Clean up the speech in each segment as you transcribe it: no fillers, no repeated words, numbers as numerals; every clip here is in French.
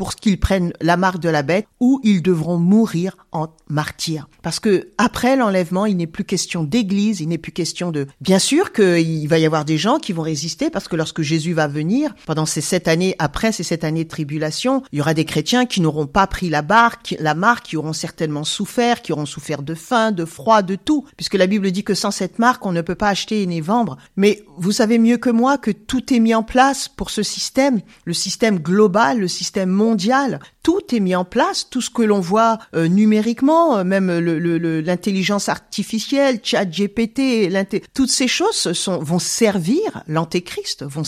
pour qu'ils prennent la marque de la bête ou ils devront mourir en martyrs. Parce que après l'enlèvement, il n'est plus question d'église, il n'est plus question de... Bien sûr qu'il va y avoir des gens qui vont résister parce que lorsque Jésus va venir, pendant ces 7 années, après ces 7 années de tribulation, il y aura des chrétiens qui n'auront pas pris la marque, qui auront certainement souffert, qui auront souffert de faim, de froid, de tout. Puisque la Bible dit que sans cette marque, on ne peut pas acheter ni vendre. Mais vous savez mieux que moi que tout est mis en place pour ce système, le système global, le système mondial. Tout est mis en place, tout ce que l'on voit numériquement, même l'intelligence artificielle, ChatGPT, toutes ces choses vont servir l'antéchrist, vont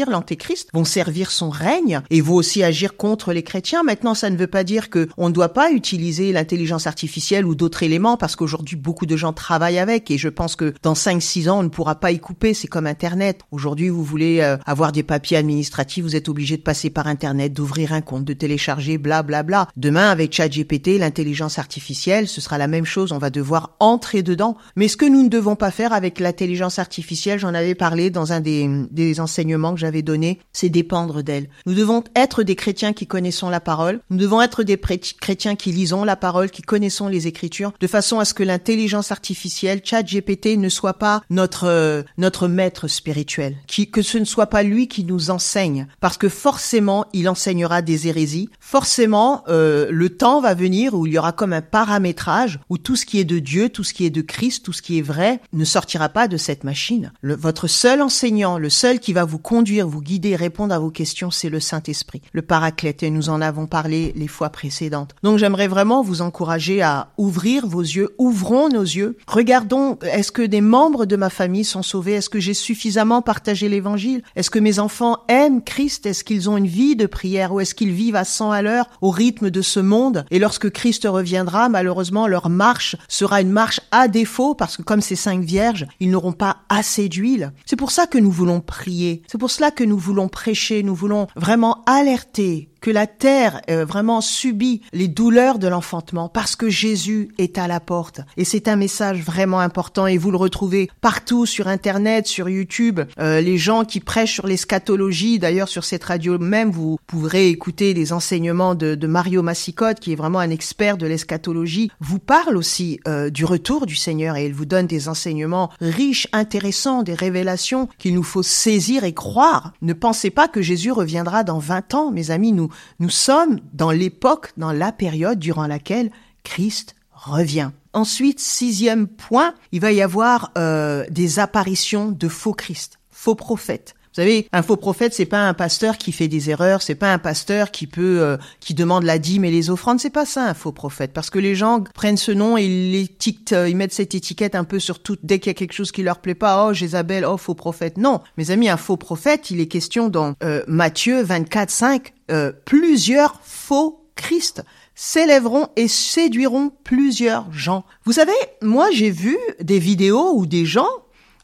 servir son règne et vont aussi agir contre les chrétiens. Maintenant, ça ne veut pas dire que on ne doit pas utiliser l'intelligence artificielle ou d'autres éléments parce qu'aujourd'hui, beaucoup de gens travaillent avec et je pense que dans 5-6 ans, on ne pourra pas y couper. C'est comme Internet. Aujourd'hui, vous voulez avoir des papiers administratifs, vous êtes obligé de passer par Internet, d'ouvrir un compte, de télécharger, blablabla. Demain, avec ChatGPT, l'intelligence artificielle, ce sera la même chose. On va devoir entrer dedans. Mais ce que nous ne devons pas faire avec l'intelligence artificielle, j'en avais parlé dans un des enseignements que j'avais donné, c'est dépendre d'elle. Nous devons être des chrétiens qui connaissons la parole. Nous devons être des chrétiens qui lisons la parole, qui connaissons les Écritures, de façon à ce que l'intelligence artificielle, ChatGPT, ne soit pas notre maître spirituel, que ce ne soit pas lui qui nous enseigne, parce que forcément, il enseignera des hérésies. Forcément, le temps va venir où il y aura comme un paramétrage, où tout ce qui est de Dieu, tout ce qui est de Christ, tout ce qui est vrai, ne sortira pas de cette machine. Votre seul enseignant, le seul qui va vous conduire, vous guider, répondre à vos questions, c'est le Saint-Esprit, le Paraclète, et nous en avons parlé les fois précédentes. Donc j'aimerais vraiment vous encourager à ouvrir vos yeux, ouvrons nos yeux, regardons, est-ce que des membres de ma famille sont sauvés? Est-ce que j'ai suffisamment partagé l'évangile? Est-ce que mes enfants aiment Christ? Est-ce qu'ils ont une vie de prière ou est-ce qu'ils vivent à 100 à l'heure au rythme de ce monde? Et lorsque Christ reviendra, malheureusement, leur marche sera une marche à défaut parce que comme ces 5 vierges, ils n'auront pas assez d'huile. C'est pour ça que nous voulons prier. C'est pour cela que nous voulons prêcher. Nous voulons vraiment alerter que la terre vraiment subit les douleurs de l'enfantement parce que Jésus est à la porte. Et c'est un message vraiment important et vous le retrouvez partout sur Internet, sur YouTube. Les gens qui prêchent sur l'eschatologie, d'ailleurs sur cette radio même, vous pourrez écouter les enseignements de Mario Massicotte, qui est vraiment un expert de l'eschatologie, vous parle aussi du retour du Seigneur et il vous donne des enseignements riches, intéressants, des révélations qu'il nous faut saisir et croire. Ne pensez pas que Jésus reviendra dans 20 ans, mes amis, nous sommes dans l'époque, dans la période durant laquelle Christ revient. Ensuite, 6e point, il va y avoir des apparitions de faux Christ, faux prophètes. Vous savez, un faux prophète, c'est pas un pasteur qui fait des erreurs, c'est pas un pasteur qui qui demande la dîme et les offrandes, c'est pas ça un faux prophète, parce que les gens prennent ce nom et ils mettent cette étiquette un peu sur tout, dès qu'il y a quelque chose qui leur plaît pas, oh Jézabel, oh faux prophète. Non, mes amis, un faux prophète, il est question dans Matthieu 24:5, plusieurs faux Christ s'élèveront et séduiront plusieurs gens. Vous savez, moi j'ai vu des vidéos où des gens,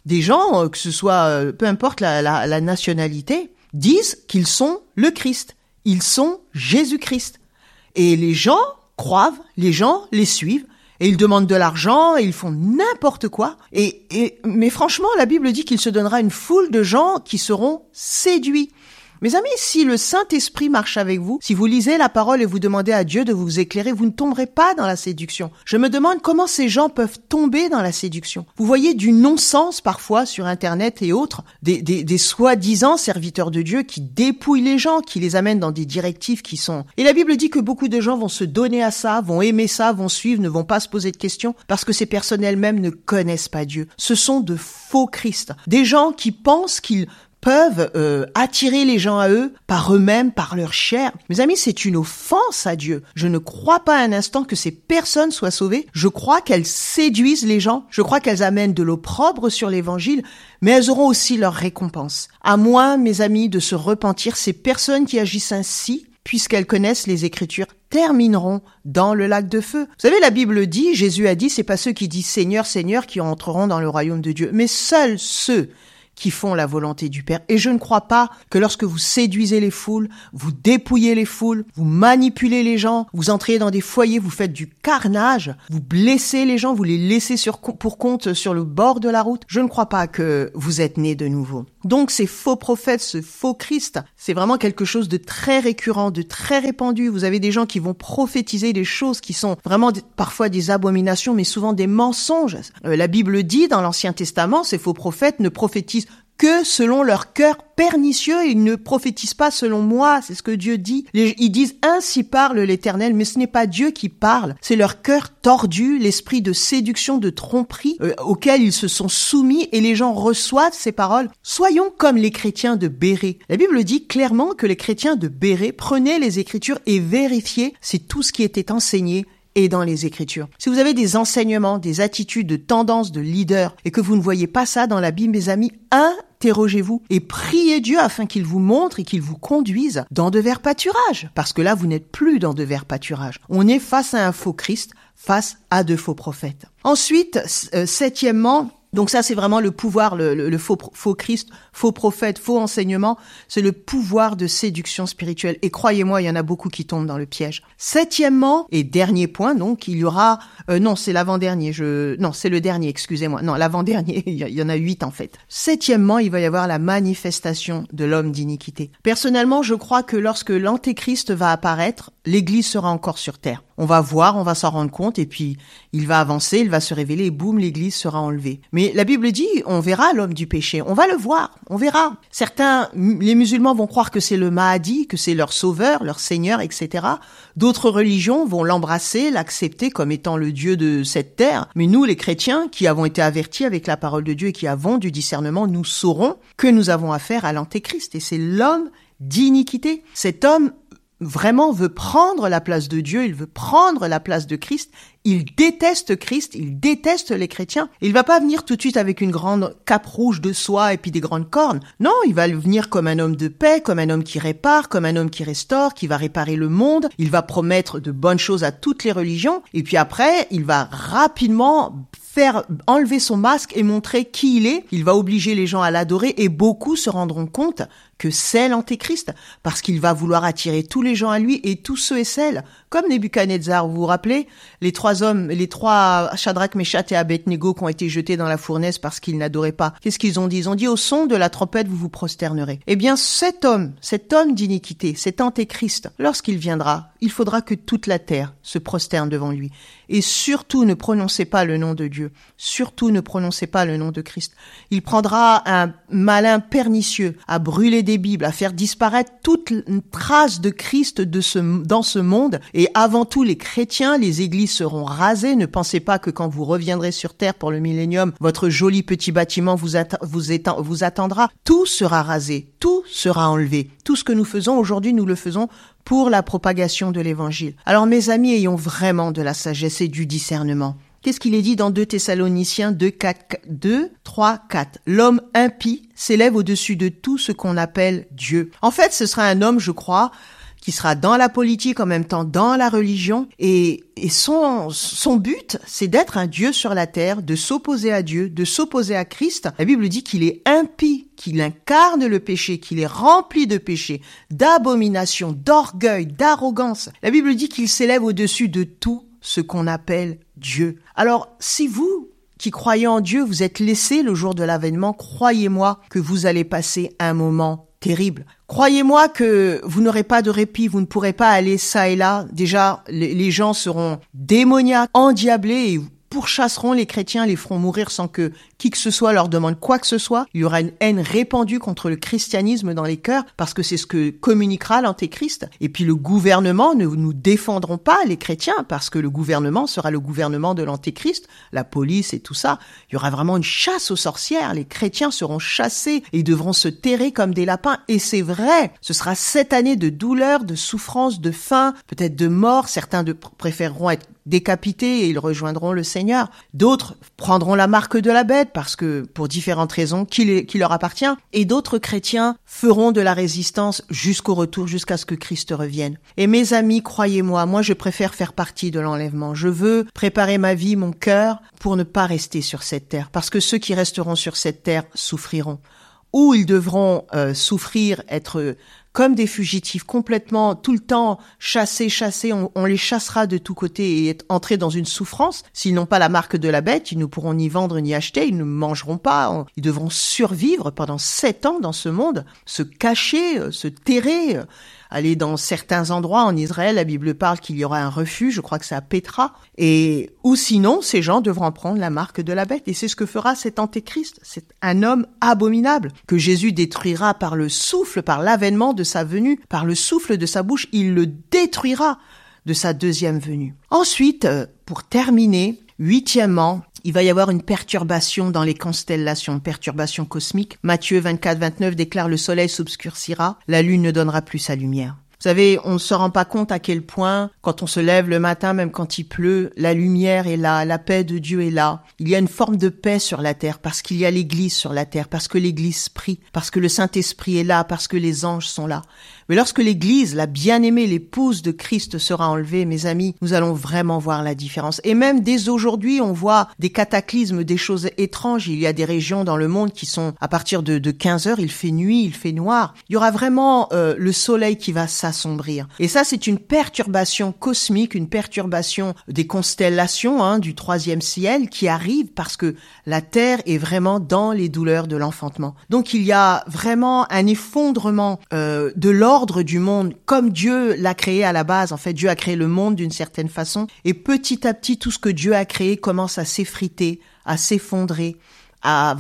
que ce soit, peu importe la nationalité, disent qu'ils sont le Christ. Ils sont Jésus-Christ. Et les gens croient, les gens les suivent, et ils demandent de l'argent, et ils font n'importe quoi. Mais franchement, la Bible dit qu'il se donnera une foule de gens qui seront séduits. Mes amis, si le Saint-Esprit marche avec vous, si vous lisez la parole et vous demandez à Dieu de vous éclairer, vous ne tomberez pas dans la séduction. Je me demande comment ces gens peuvent tomber dans la séduction. Vous voyez du non-sens parfois sur Internet et autres, des soi-disant serviteurs de Dieu qui dépouillent les gens, qui les amènent dans des directives qui sont... Et la Bible dit que beaucoup de gens vont se donner à ça, vont aimer ça, vont suivre, ne vont pas se poser de questions, parce que ces personnes elles-mêmes ne connaissent pas Dieu. Ce sont de faux Christ. Des gens qui pensent qu'ils peuvent attirer les gens à eux par eux-mêmes, par leur chair. Mes amis, c'est une offense à Dieu. Je ne crois pas un instant que ces personnes soient sauvées. Je crois qu'elles séduisent les gens. Je crois qu'elles amènent de l'opprobre sur l'évangile, mais elles auront aussi leur récompense. À moins, mes amis, de se repentir, ces personnes qui agissent ainsi, puisqu'elles connaissent les Écritures, termineront dans le lac de feu. Vous savez, la Bible dit, Jésus a dit, c'est pas ceux qui disent Seigneur, Seigneur qui entreront dans le royaume de Dieu, mais seuls ceux qui font la volonté du Père. Et je ne crois pas que lorsque vous séduisez les foules, vous dépouillez les foules, vous manipulez les gens, vous entrez dans des foyers, vous faites du carnage, vous blessez les gens, vous les laissez pour compte sur le bord de la route. Je ne crois pas que vous êtes nés de nouveau. Donc ces faux prophètes, ce faux Christ, c'est vraiment quelque chose de très récurrent, de très répandu. Vous avez des gens qui vont prophétiser des choses qui sont vraiment parfois des abominations, mais souvent des mensonges. La Bible dit dans l'Ancien Testament, ces faux prophètes ne prophétisent que selon leur cœur pernicieux, ils ne prophétisent pas selon moi, c'est ce que Dieu dit. Ils disent « Ainsi parle l'Éternel », mais ce n'est pas Dieu qui parle, c'est leur cœur tordu, l'esprit de séduction, de tromperie auquel ils se sont soumis et les gens reçoivent ces paroles. Soyons comme les chrétiens de Bérée. La Bible dit clairement que les chrétiens de Bérée prenaient les Écritures et vérifiaient si tout ce qui était enseigné et dans les Écritures. Si vous avez des enseignements, des attitudes, de tendances de leader et que vous ne voyez pas ça dans la Bible, mes amis, interrogez-vous et priez Dieu afin qu'il vous montre et qu'il vous conduise dans de verts pâturages. Parce que là, vous n'êtes plus dans de verts pâturages. On est face à un faux Christ, face à de faux prophètes. Ensuite, septièmement, donc ça, c'est vraiment le pouvoir, le faux Christ, faux prophète, faux enseignement. C'est le pouvoir de séduction spirituelle. Et croyez-moi, il y en a beaucoup qui tombent dans le piège. Septièmement, et dernier point, donc, il y aura... non, c'est l'avant-dernier. Non, c'est le dernier, excusez-moi. Non, l'avant-dernier, il y en a 8 en fait. Septièmement, il va y avoir la manifestation de l'homme d'iniquité. Personnellement, je crois que lorsque l'antéchrist va apparaître, l'Église sera encore sur terre. On va voir, on va s'en rendre compte, et puis il va avancer, il va se révéler, et boum, l'Église sera enlevée. Mais la Bible dit, on verra l'homme du péché, on va le voir, on verra. Certains, les musulmans vont croire que c'est le Mahdi, que c'est leur sauveur, leur seigneur, etc. D'autres religions vont l'embrasser, l'accepter comme étant le Dieu de cette terre. Mais nous, les chrétiens, qui avons été avertis avec la parole de Dieu et qui avons du discernement, nous saurons que nous avons affaire à l'antéchrist. Et c'est l'homme d'iniquité. Cet homme vraiment veut prendre la place de Dieu, il veut prendre la place de Christ, il déteste Christ, il déteste les chrétiens. Il va pas venir tout de suite avec une grande cape rouge de soie et puis des grandes cornes. Non, il va venir comme un homme de paix, comme un homme qui répare, comme un homme qui restaure, qui va réparer le monde. Il va promettre de bonnes choses à toutes les religions et puis après, il va rapidement faire enlever son masque et montrer qui il est. Il va obliger les gens à l'adorer et beaucoup se rendront compte que c'est l'antéchrist parce qu'il va vouloir attirer tous les gens à lui et tous ceux et celles. Comme Nebuchadnezzar, vous vous rappelez, les trois Shadrach, Meshach et Abednego qui ont été jetés dans la fournaise parce qu'ils n'adoraient pas. Qu'est-ce qu'ils ont dit? Ils ont dit au son de la trompette, vous vous prosternerez. Eh bien, cet homme d'iniquité, cet antéchrist, lorsqu'il viendra, il faudra que toute la terre se prosterne devant lui. Et surtout, ne prononcez pas le nom de Dieu. Surtout, ne prononcez pas le nom de Christ. Il prendra un malin pernicieux à brûler des Bibles, à faire disparaître toute trace de Christ dans ce monde. Et avant tout, les chrétiens, les églises seront rasées. Ne pensez pas que quand vous reviendrez sur terre pour le millénium, votre joli petit bâtiment vous attendra. Tout sera rasé, tout sera enlevé. Tout ce que nous faisons aujourd'hui, nous le faisons pour la propagation de l'évangile. Alors mes amis, ayons vraiment de la sagesse et du discernement. Qu'est-ce qu'il est dit dans 2 Thessaloniciens 2, 3, 4 ? L'homme impie s'élève au-dessus de tout ce qu'on appelle Dieu. En fait, ce sera un homme, je crois, qui sera dans la politique, en même temps dans la religion, et son but, c'est d'être un Dieu sur la terre, de s'opposer à Dieu, de s'opposer à Christ. La Bible dit qu'il est impie, qu'il incarne le péché, qu'il est rempli de péché, d'abomination, d'orgueil, d'arrogance. La Bible dit qu'il s'élève au-dessus de tout ce qu'on appelle Dieu. Alors, si vous, qui croyez en Dieu, vous êtes laissés le jour de l'avènement, croyez-moi que vous allez passer un moment terrible. Croyez-moi que vous n'aurez pas de répit, vous ne pourrez pas aller ça et là. Déjà, les gens seront démoniaques, endiablés et pourchasseront les chrétiens, les feront mourir sans que qui que ce soit leur demande quoi que ce soit. Il y aura une haine répandue contre le christianisme dans les cœurs parce que c'est ce que communiquera l'antéchrist. Et puis le gouvernement ne nous défendront pas, les chrétiens, parce que le gouvernement sera le gouvernement de l'antéchrist, la police et tout ça. Il y aura vraiment une chasse aux sorcières. Les chrétiens seront chassés et devront se terrer comme des lapins. Et c'est vrai, ce sera 7 années de douleur, de souffrance, de faim, peut-être de mort. Certains préféreront être décapités et ils rejoindront le Seigneur. D'autres prendront la marque de la bête parce que pour différentes raisons qui leur appartient. Et d'autres chrétiens feront de la résistance jusqu'au retour, jusqu'à ce que Christ revienne. Et mes amis, croyez-moi, moi je préfère faire partie de l'enlèvement. Je veux préparer ma vie, mon cœur, pour ne pas rester sur cette terre. Parce que ceux qui resteront sur cette terre souffriront. où ils devront souffrir, être comme des fugitifs, complètement, tout le temps chassés, on les chassera de tous côtés et entrer dans une souffrance. S'ils n'ont pas la marque de la bête, ils ne pourront ni vendre ni acheter, ils ne mangeront pas, ils devront survivre pendant 7 ans dans ce monde, se cacher, se terrer, aller dans certains endroits en Israël. La Bible parle qu'il y aura un refuge, je crois que c'est à Pétra, ou sinon ces gens devront prendre la marque de la bête, et c'est ce que fera cet antéchrist. C'est un homme abominable que Jésus détruira par le souffle, par l'avènement de sa venue, par le souffle de sa bouche, il le détruira de sa deuxième venue. Ensuite, pour terminer, 8e, il va y avoir une perturbation dans les constellations, une perturbation cosmique. Matthieu 24-29 déclare: le soleil s'obscurcira, la lune ne donnera plus sa lumière. Vous savez, on ne se rend pas compte à quel point, quand on se lève le matin, même quand il pleut, la lumière est là, la paix de Dieu est là. Il y a une forme de paix sur la terre, parce qu'il y a l'Église sur la terre, parce que l'Église prie, parce que le Saint-Esprit est là, parce que les anges sont là. Mais lorsque l'Église, la bien-aimée, l'épouse de Christ sera enlevée, mes amis, nous allons vraiment voir la différence. Et même dès aujourd'hui, on voit des cataclysmes, des choses étranges. Il y a des régions dans le monde qui sont, à partir de 15 heures, il fait nuit, il fait noir. Il y aura vraiment le soleil qui va s'assombrir. Et ça, c'est une perturbation cosmique, une perturbation des constellations, du 3e ciel qui arrive parce que la Terre est vraiment dans les douleurs de l'enfantement. Donc il y a vraiment un effondrement de l'ordre du monde comme Dieu l'a créé à la base. En fait, Dieu a créé le monde d'une certaine façon, et petit à petit, tout ce que Dieu a créé commence à s'effriter, à s'effondrer, à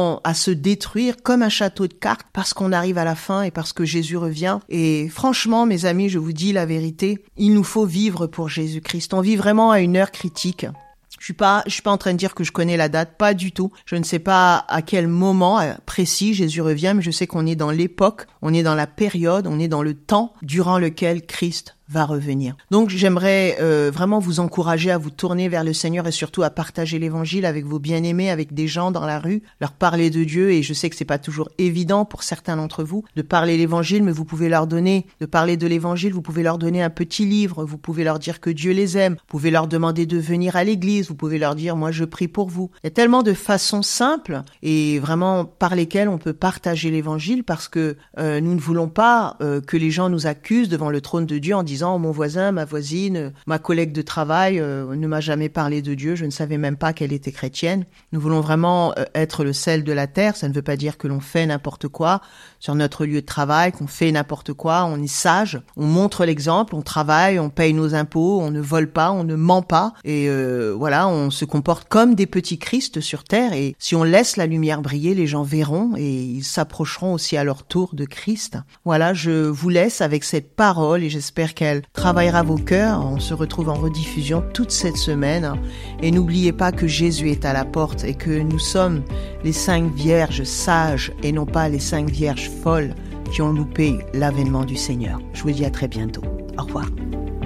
se détruire comme un château de cartes, parce qu'on arrive à la fin et parce que Jésus revient. Et franchement, mes amis, je vous dis la vérité, il nous faut vivre pour Jésus-Christ. On vit vraiment à une heure critique. Je suis pas en train de dire que je connais la date, pas du tout. Je ne sais pas à quel moment précis Jésus revient, mais je sais qu'on est dans l'époque, on est dans la période, on est dans le temps durant lequel Christ va revenir. Donc j'aimerais vraiment vous encourager à vous tourner vers le Seigneur et surtout à partager l'évangile avec vos bien-aimés, avec des gens dans la rue, leur parler de Dieu. Et je sais que c'est pas toujours évident pour certains d'entre vous de parler l'évangile, mais vous pouvez leur donner, de parler de l'évangile, vous pouvez leur donner un petit livre, vous pouvez leur dire que Dieu les aime, vous pouvez leur demander de venir à l'église, vous pouvez leur dire: moi je prie pour vous. Il y a tellement de façons simples et vraiment par lesquelles on peut partager l'évangile, parce que nous ne voulons pas que les gens nous accusent devant le trône de Dieu en disant: mon voisin, ma voisine, ma collègue de travail ne m'a jamais parlé de Dieu, je ne savais même pas qu'elle était chrétienne. Nous voulons vraiment être le sel de la terre. Ça ne veut pas dire que l'on fait n'importe quoi sur notre lieu de travail, qu'on fait n'importe quoi. On est sage, on montre l'exemple, on travaille, on paye nos impôts, on ne vole pas, on ne ment pas, et on se comporte comme des petits Christ sur terre. Et si on laisse la lumière briller, les gens verront et ils s'approcheront aussi à leur tour de Christ. Voilà, je vous laisse avec cette parole et j'espère qu'elle travaillera vos cœurs. On se retrouve en rediffusion toute cette semaine. Et n'oubliez pas que Jésus est à la porte et que nous sommes les 5 vierges sages et non pas les 5 vierges folles qui ont loupé l'avènement du Seigneur. Je vous dis à très bientôt. Au revoir.